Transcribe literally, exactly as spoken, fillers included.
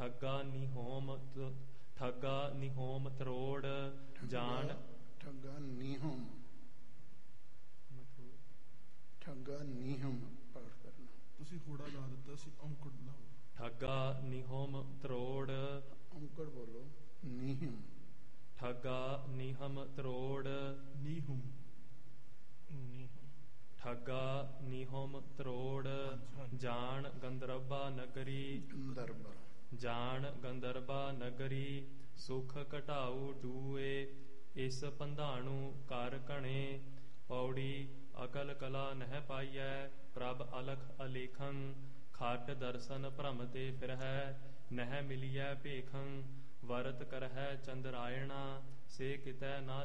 ਠੱਗਾ ਨਿਹੋਮ ਤ- ਠੱਗਾ ਨਿਹੋਮ ਤਰੋੜ ਜਾਣ ਠੱਗਾ ਨੀਹਮ ਠੱਗਾ ਨੀਹਮ ਪਾਠ ਕਰਨਾ। ਤੁਸੀਂ ਹੋੜਾ ਲਾ ਦਿੱਤਾ ਸੀ, ਔਂਕੜ ਲਾਓ। ਠੱਗਾ ਨਿਹੋਮ ਤਰੋੜ ਔਂਕੜ ਬੋਲੋ। ਨੀਹਮ ਠੱਗਾ ਨਿਹਮ ਤਰੋੜ ਨੀਹੁਮ ਨੀਹੁਮ ਠੱਗਾ ਨਿਹੋਮ ਤਰੋੜ ਜਾਣ ਗੰਦਰਬਾ ਨਗਰੀ ਗੰਦਰਬਾ ਜਾਣ ਗੰਦਰਬਾ ਨਗਰੀ ਸੁਖ ਘਟਾਉ ਡੂਏ ਇਸ ਪੰਧਾਣੂ ਕਰ ਘਣੇ ਪੌੜੀ ਅਕਲ ਕਲਾ ਨਹਿ ਪਾਈਐ ਪ੍ਰਭ ਅਲਖ ਅਲੇਖੰ ਖਾਟ ਦਰਸ਼ਨ ਭ੍ਰਮ ਤੇ ਫਿਰਹਿ ਨਹਿ ਮਿਲੀਐ ਭੇਖੰ ਵਰਤ ਕਰਹਿ ਚੰਦਰਾਇਣਾ ਸੇ ਕਿਤੈ ਨਾ